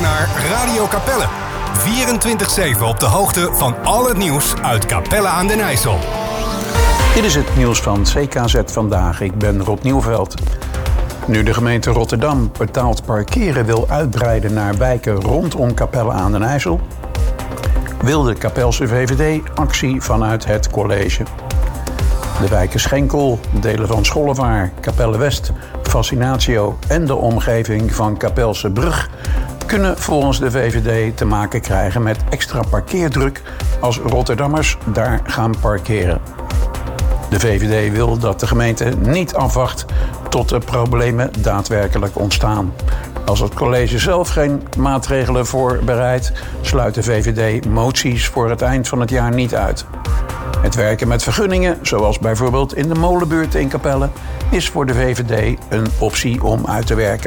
naar Radio Capelle. 24/7 op de hoogte van al het nieuws uit Capelle aan den IJssel. Dit is het nieuws van CKZ Vandaag. Ik ben Rob Nieuwveld. Nu de gemeente Rotterdam betaald parkeren wil uitbreiden naar wijken rondom Capelle aan den IJssel, wil de Capelse VVD actie vanuit het college. De wijken Schenkel, delen van Schollevaar, Capelle West, Fascinatio en de omgeving van Capelse Brug kunnen volgens de VVD te maken krijgen met extra parkeerdruk als Rotterdammers daar gaan parkeren. De VVD wil dat de gemeente niet afwacht tot de problemen daadwerkelijk ontstaan. Als het college zelf geen maatregelen voorbereidt, sluit de VVD moties voor het eind van het jaar niet uit. Het werken met vergunningen, zoals bijvoorbeeld in de Molenbuurt in Capelle, is voor de VVD een optie om uit te werken.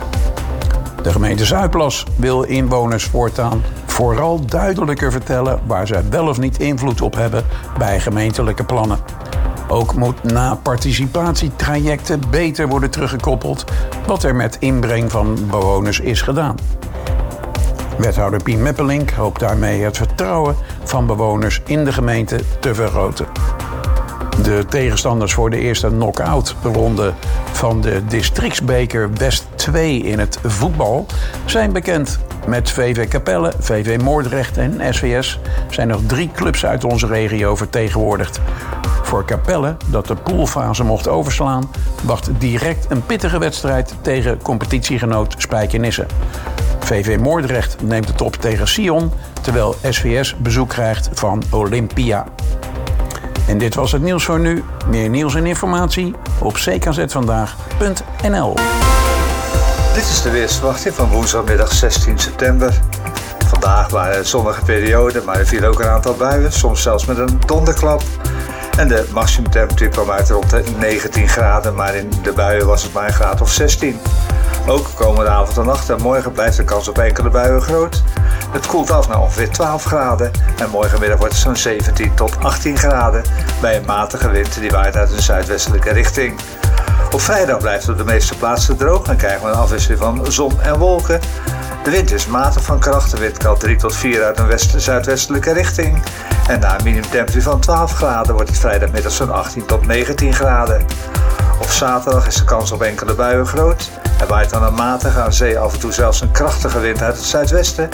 De gemeente Zuidplas wil inwoners voortaan vooral duidelijker vertellen waar zij wel of niet invloed op hebben bij gemeentelijke plannen. Ook moet na participatietrajecten beter worden teruggekoppeld wat er met inbreng van bewoners is gedaan. Wethouder Pien Meppelink hoopt daarmee het vertrouwen van bewoners in de gemeente te vergroten. De tegenstanders voor de eerste knock-out ronde van de Districtsbeker West 2 in het voetbal zijn bekend. Met VV Capelle, VV Moordrecht en SVS zijn nog 3 clubs uit onze regio vertegenwoordigd. Voor Capelle, dat de poolfase mocht overslaan, wacht direct een pittige wedstrijd tegen competitiegenoot Spijkenisse. VV Moordrecht neemt het op tegen Sion, terwijl SVS bezoek krijgt van Olympia. En dit was het nieuws voor nu. Meer nieuws en informatie op ckzvandaag.nl. Dit is de weersverwachting van woensdagmiddag 16 september. Vandaag waren het zonnige perioden, maar er vielen ook een aantal buien, soms zelfs met een donderklap. En de maximumtemperatuur kwam uit rond de 19 graden, maar in de buien was het maar een graad of 16. Ook komende avond en nacht en morgen blijft de kans op enkele buien groot. Het koelt af naar ongeveer 12 graden en morgenmiddag wordt het zo'n 17 tot 18 graden bij een matige wind die waait uit een zuidwestelijke richting. Op vrijdag blijft het op de meeste plaatsen droog en krijgen we een afwisseling van zon en wolken. De wind is matig van kracht, de wind kan 3 tot 4 uit een zuidwestelijke richting. En na een minimumtemperatuur van 12 graden wordt het vrijdagmiddag zo'n 18 tot 19 graden. Op zaterdag is de kans op enkele buien groot. Er waait dan een matige, aan zee af en toe zelfs een krachtige wind uit het zuidwesten.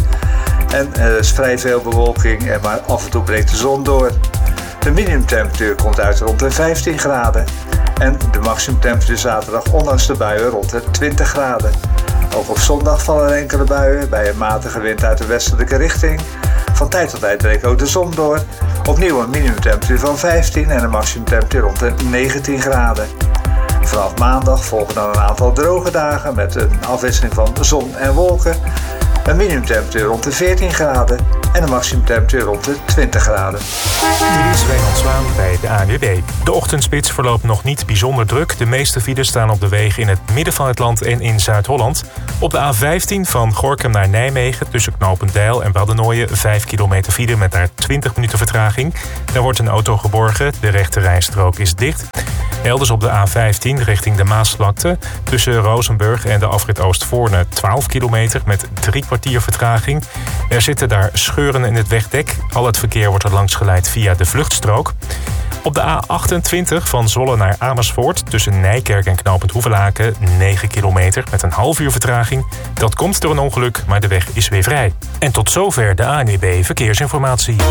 En er is vrij veel bewolking en maar af en toe breekt de zon door. De minimumtemperatuur komt uit rond de 15 graden. En de maximumtemperatuur zaterdag ondanks de buien rond de 20 graden. Ook op zondag vallen er enkele buien bij een matige wind uit de westelijke richting. Van tijd tot tijd breekt ook de zon door. Opnieuw een minimumtemperatuur van 15 en een maximumtemperatuur rond de 19 graden. Vanaf maandag volgen dan een aantal droge dagen met een afwisseling van zon en wolken. Een minimumtemperatuur rond de 14 graden en een maximumtemperatuur rond de 20 graden. Dit is Wijnand Zwaan bij de ANWB. De ochtendspits verloopt nog niet bijzonder druk. De meeste files staan op de wegen in het midden van het land en in Zuid-Holland. Op de A15 van Gorinchem naar Nijmegen tussen knooppunt Deil en Waddenooien 5 kilometer file met daar 20 minuten vertraging. Daar wordt een auto geborgen, de rechte rijstrook is dicht. Elders op de A15 richting de Maasvlakte tussen Rozenburg en de afrit Oostvoorne 12 kilometer met 3 kwartier vertraging. Er zitten daar scheuren in het wegdek. Al het verkeer wordt er langs geleid via de vluchtstrook. Op de A28 van Zwolle naar Amersfoort tussen Nijkerk en knooppunt Hoevelaken 9 kilometer met een half uur vertraging. Dat komt door een ongeluk, maar de weg is weer vrij. En tot zover de ANWB Verkeersinformatie.